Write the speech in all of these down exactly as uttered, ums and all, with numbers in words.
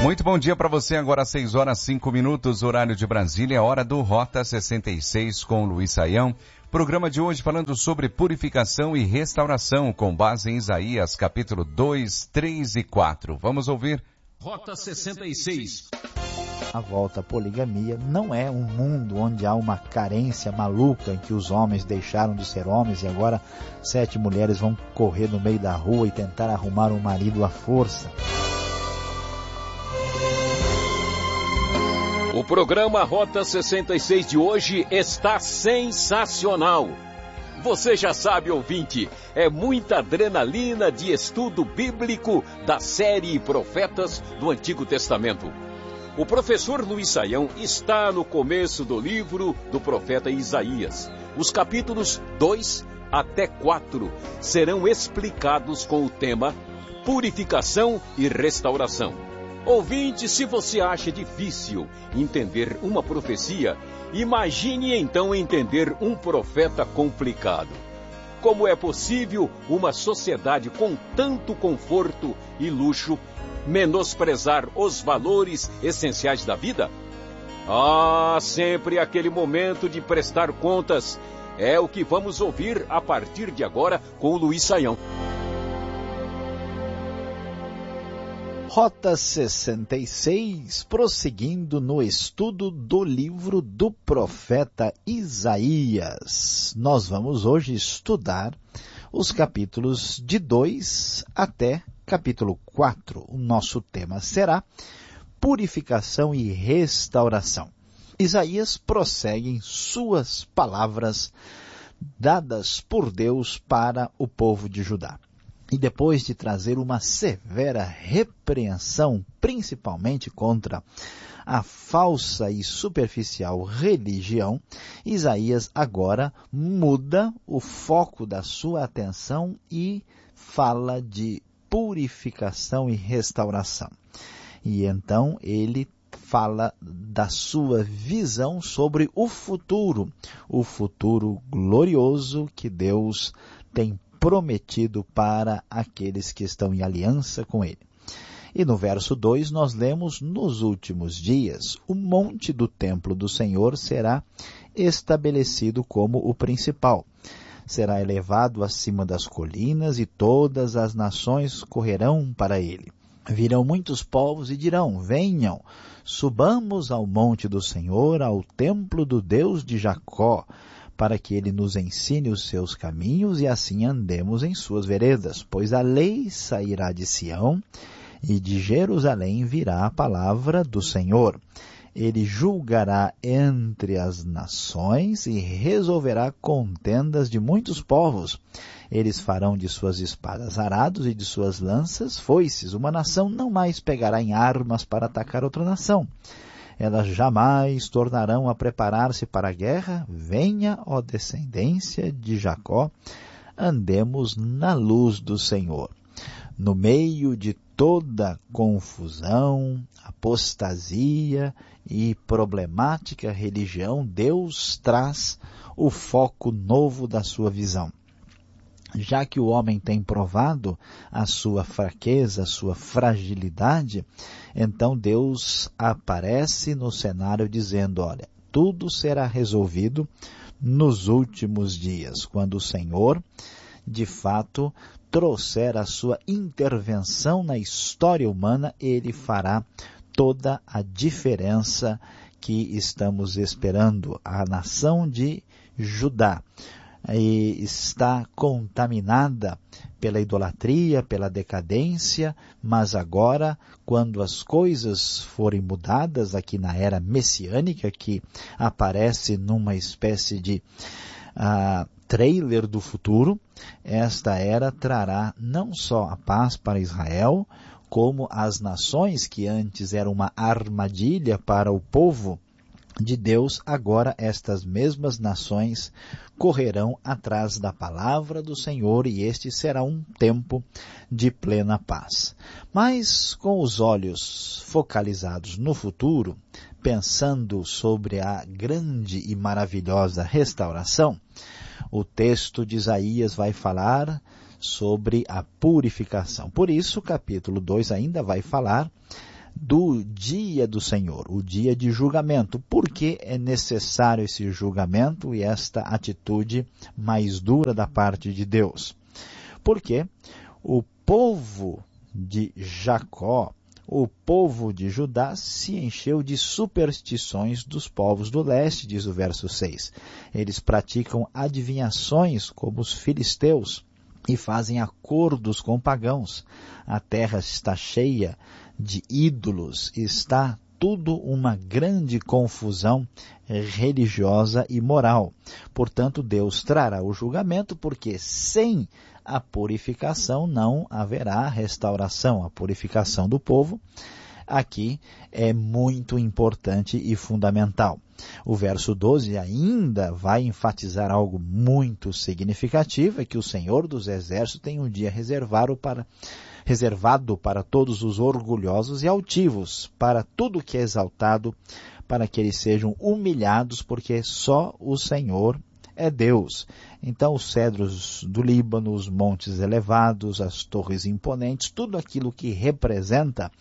Muito bom dia para você, agora às seis horas e cinco minutos, horário de Brasília, é hora do Rota sessenta e seis com Luiz Saião. Programa de hoje falando sobre purificação e restauração com base em Isaías capítulo dois, três e quatro. Vamos ouvir? Rota sessenta e seis. A volta à poligamia não é um mundo onde há uma carência maluca em que os homens deixaram de ser homens e agora sete mulheres vão correr no meio da rua e tentar arrumar um marido à força. O programa Rota sessenta e seis de hoje está sensacional. Você já sabe, ouvinte, é muita adrenalina de estudo bíblico da série Profetas do Antigo Testamento. O professor Luiz Saião está no começo do livro do profeta Isaías. Os capítulos dois até quatro serão explicados com o tema Purificação e Restauração. Ouvinte, se você acha difícil entender uma profecia, imagine então entender um profeta complicado. Como é possível uma sociedade com tanto conforto e luxo menosprezar os valores essenciais da vida? Ah, sempre aquele momento de prestar contas. É o que vamos ouvir a partir de agora com o Luiz Saião. Rota sessenta e seis, prosseguindo no estudo do livro do profeta Isaías. Nós vamos hoje estudar os capítulos de dois até capítulo quatro. O nosso tema será purificação e restauração. Isaías prossegue em suas palavras dadas por Deus para o povo de Judá. E depois de trazer uma severa repreensão, principalmente contra a falsa e superficial religião, Isaías agora muda o foco da sua atenção e fala de purificação e restauração. E então ele fala da sua visão sobre o futuro, o futuro glorioso que Deus tem prometido para aqueles que estão em aliança com ele. E no verso dois nós lemos: nos últimos dias, o monte do templo do Senhor será estabelecido como o principal. Será elevado acima das colinas e todas as nações correrão para ele. Virão muitos povos e dirão: venham, subamos ao monte do Senhor, ao templo do Deus de Jacó, para que ele nos ensine os seus caminhos e assim andemos em suas veredas. Pois a lei sairá de Sião e de Jerusalém virá a palavra do Senhor. Ele julgará entre as nações e resolverá contendas de muitos povos. Eles farão de suas espadas arados e de suas lanças foices. Uma nação não mais pegará em armas para atacar outra nação. Elas jamais tornarão a preparar-se para a guerra. Venha, ó descendência de Jacó, andemos na luz do Senhor. No meio de toda confusão, apostasia e problemática religião, Deus traz o foco novo da sua visão. Já que o homem tem provado a sua fraqueza, a sua fragilidade, então Deus aparece no cenário dizendo: olha, tudo será resolvido nos últimos dias, quando o Senhor, de fato, trouxer a sua intervenção na história humana, ele fará toda a diferença que estamos esperando. A nação de Judá e está contaminada pela idolatria, pela decadência, mas agora, quando as coisas forem mudadas aqui na era messiânica, que aparece numa espécie de uh, trailer do futuro, esta era trará não só a paz para Israel, como as nações que antes eram uma armadilha para o povo de Deus, agora estas mesmas nações correrão atrás da palavra do Senhor e este será um tempo de plena paz. Mas com os olhos focalizados no futuro, pensando sobre a grande e maravilhosa restauração, o texto de Isaías vai falar sobre a purificação. Por isso, o capítulo dois ainda vai falar do dia do Senhor, o dia de julgamento. Por que é necessário esse julgamento e esta atitude mais dura da parte de Deus? Porque o povo de Jacó, o povo de Judá, se encheu de superstições dos povos do leste, diz o verso seis. Eles praticam adivinhações como os filisteus e fazem acordos com pagãos. A terra está cheia de ídolos, está tudo uma grande confusão religiosa e moral. Portanto, Deus trará o julgamento, porque sem a purificação não haverá restauração. A purificação do povo aqui é muito importante e fundamental. O verso doze ainda vai enfatizar algo muito significativo, é que o Senhor dos Exércitos tem um dia reservado para, reservado para todos os orgulhosos e altivos, para tudo que é exaltado, para que eles sejam humilhados, porque só o Senhor é Deus. Então os cedros do Líbano, os montes elevados, as torres imponentes, tudo aquilo que representa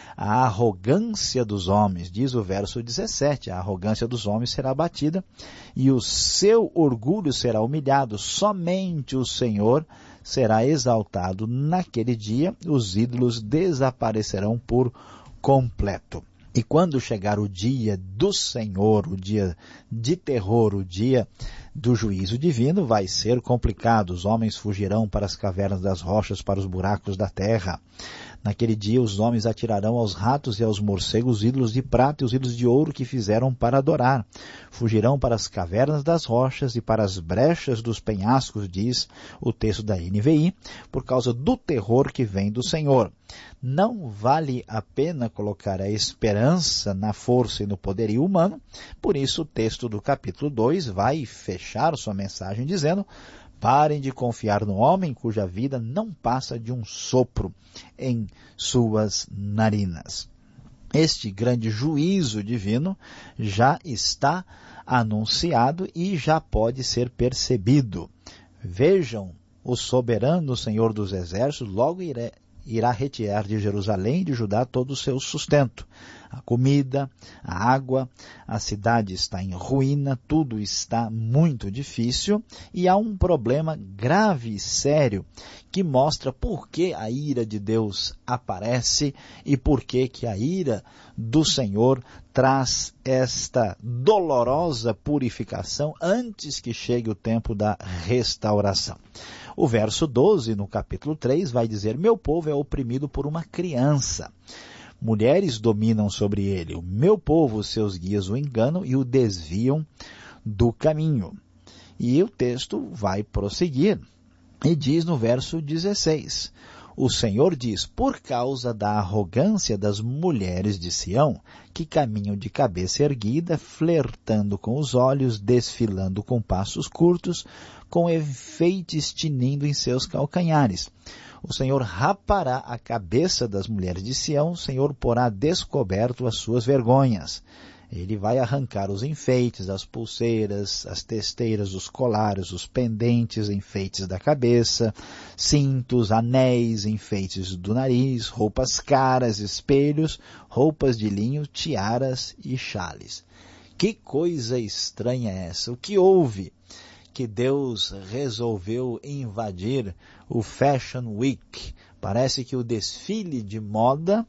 a arrogância dos homens, diz o verso dezessete, a arrogância dos homens será abatida e o seu orgulho será humilhado, somente o Senhor será exaltado. Naquele dia os ídolos desaparecerão por completo. E quando chegar o dia do Senhor, o dia de terror, o dia do juízo divino, vai ser complicado. Os homens fugirão para as cavernas das rochas, para os buracos da terra. Naquele dia os homens atirarão aos ratos e aos morcegos os ídolos de prata e os ídolos de ouro que fizeram para adorar. Fugirão para as cavernas das rochas e para as brechas dos penhascos, diz o texto da N V I, por causa do terror que vem do Senhor. Não vale a pena colocar a esperança na força e no poderio humano, por isso o texto do capítulo dois vai fechar sua mensagem dizendo: parem de confiar no homem cuja vida não passa de um sopro em suas narinas. Este grande juízo divino já está anunciado e já pode ser percebido. Vejam, o soberano Senhor dos Exércitos logo irá, irá retirar de Jerusalém e de Judá todo o seu sustento. A comida, a água, a cidade está em ruína, tudo está muito difícil e há um problema grave e sério que mostra por que a ira de Deus aparece e por que que a ira do Senhor traz esta dolorosa purificação antes que chegue o tempo da restauração. O verso doze, no capítulo três, vai dizer: meu povo é oprimido por uma criança. Mulheres dominam sobre ele. O meu povo, seus guias o enganam e o desviam do caminho. E o texto vai prosseguir e diz no verso dezesseis, o Senhor diz: por causa da arrogância das mulheres de Sião, que caminham de cabeça erguida, flertando com os olhos, desfilando com passos curtos, com enfeites tinindo em seus calcanhares. O Senhor rapará a cabeça das mulheres de Sião, o Senhor porá descoberto as suas vergonhas. Ele vai arrancar os enfeites, as pulseiras, as testeiras, os colares, os pendentes, enfeites da cabeça, cintos, anéis, enfeites do nariz, roupas caras, espelhos, roupas de linho, tiaras e chales. Que coisa estranha é essa? O que houve que Deus resolveu invadir o Fashion Week? Parece que o desfile de moda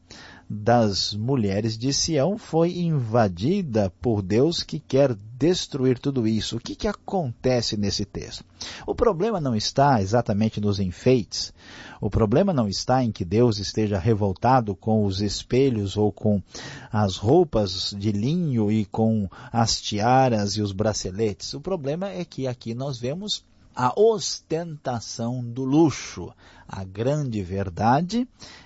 das mulheres de Sião foi invadida por Deus, que quer destruir tudo isso. O que que acontece nesse texto? O problema não está exatamente nos enfeites. O problema não está em que Deus esteja revoltado com os espelhos ou com as roupas de linho e com as tiaras e os braceletes. O problema é que aqui nós vemos a ostentação do luxo. A grande verdade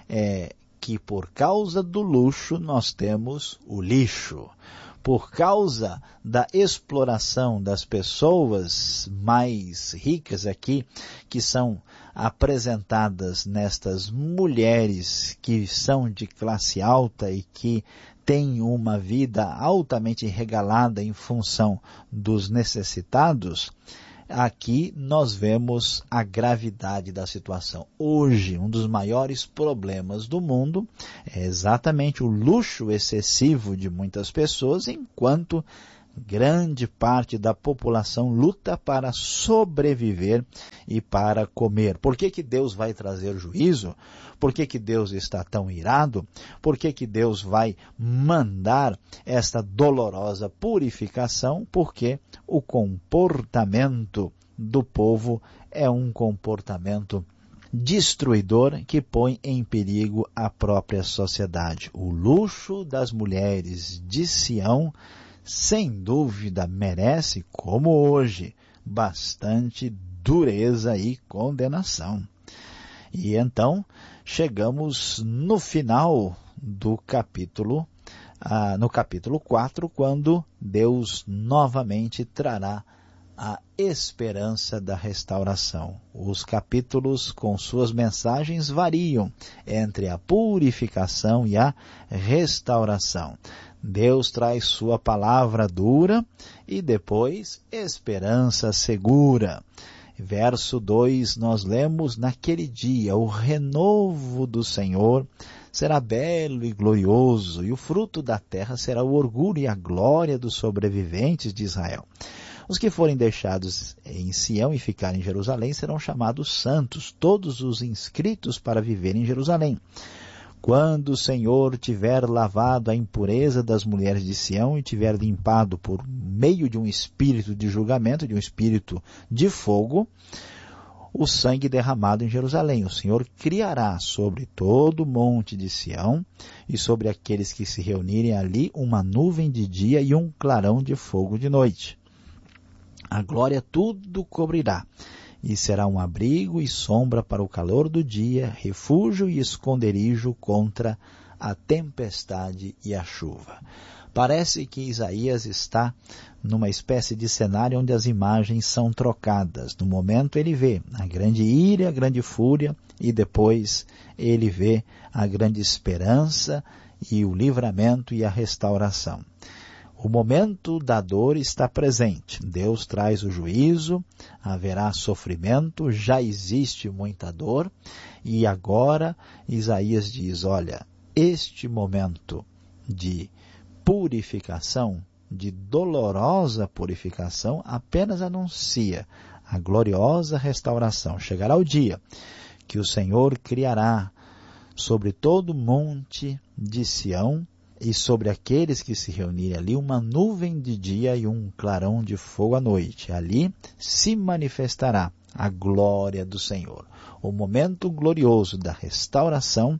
é que por causa do luxo nós temos o lixo. Por causa da exploração das pessoas mais ricas aqui, que são apresentadas nestas mulheres que são de classe alta e que têm uma vida altamente regalada em função dos necessitados, aqui nós vemos a gravidade da situação. Hoje, um dos maiores problemas do mundo é exatamente o luxo excessivo de muitas pessoas, enquanto grande parte da população luta para sobreviver e para comer. Por que que Deus vai trazer juízo? Por que que Deus está tão irado? Por que que Deus vai mandar esta dolorosa purificação? Porque o comportamento do povo é um comportamento destruidor que põe em perigo a própria sociedade. O luxo das mulheres de Sião, sem dúvida, merece, como hoje, bastante dureza e condenação. E então, chegamos no final do capítulo, ah, no capítulo quatro, quando Deus novamente trará a esperança da restauração. Os capítulos com suas mensagens variam entre a purificação e a restauração. Deus traz sua palavra dura e depois esperança segura. Verso dois, nós lemos: naquele dia o renovo do Senhor será belo e glorioso, e o fruto da terra será o orgulho e a glória dos sobreviventes de Israel. Os que forem deixados em Sião e ficarem em Jerusalém serão chamados santos, todos os inscritos para viver em Jerusalém. Quando o Senhor tiver lavado a impureza das mulheres de Sião e tiver limpado por meio de um espírito de julgamento, de um espírito de fogo, o sangue derramado em Jerusalém, o Senhor criará sobre todo o monte de Sião e sobre aqueles que se reunirem ali uma nuvem de dia e um clarão de fogo de noite. A glória tudo cobrirá, e será um abrigo e sombra para o calor do dia, refúgio e esconderijo contra a tempestade e a chuva. Parece que Isaías está numa espécie de cenário onde as imagens são trocadas. No momento ele vê a grande ira, a grande fúria, e depois ele vê a grande esperança e o livramento e a restauração. O momento da dor está presente. Deus traz o juízo, haverá sofrimento, já existe muita dor, e agora Isaías diz, olha, este momento de purificação, de dolorosa purificação, apenas anuncia a gloriosa restauração. Chegará o dia que o Senhor criará sobre todo o monte de Sião e sobre aqueles que se reunirem ali uma nuvem de dia e um clarão de fogo à noite. Ali se manifestará a glória do Senhor. O momento glorioso da restauração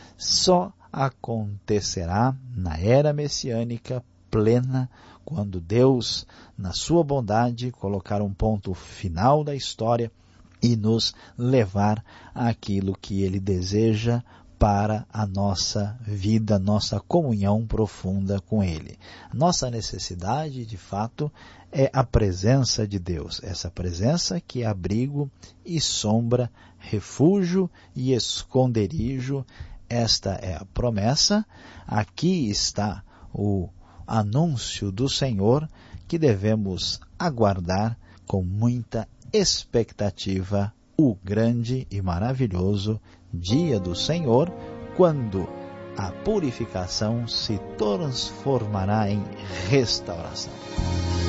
só acontecerá na era messiânica plena, quando Deus, na sua bondade, colocar um ponto final da história e nos levar àquilo que Ele deseja para a nossa vida, nossa comunhão profunda com Ele. Nossa necessidade, de fato, é a presença de Deus. Essa presença que é abrigo e sombra, refúgio e esconderijo. Esta é a promessa. Aqui está o anúncio do Senhor que devemos aguardar com muita expectativa o grande e maravilhoso dia do Senhor, quando a purificação se transformará em restauração.